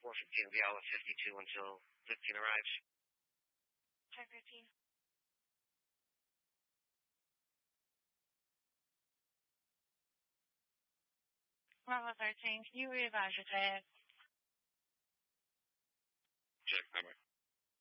415 will be out with 52 until 15 arrives. Check 15. Bravo 13, can you readvise your tag? Check number.